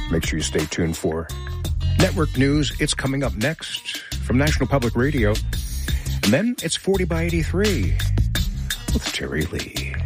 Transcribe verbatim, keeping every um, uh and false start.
Make sure you stay tuned for network news. It's coming up next from National Public Radio. And then it's forty by eighty-three with Terry Lee.